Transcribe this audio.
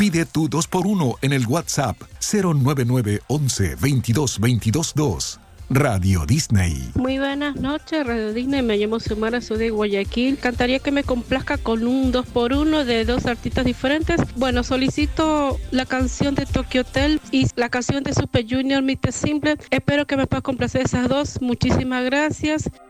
Pide tu 2x1 en el WhatsApp 099 11 22 22 2. Radio Disney. Muy buenas noches, Radio Disney. Me llamo Xiomara, soy de Guayaquil. Cantaría que me complazca con un 2x1 de dos artistas diferentes. Bueno, solicito la canción de Tokyo Hotel y la canción de Super Junior, Mr. Simple. Espero que me puedas complacer esas dos. Muchísimas gracias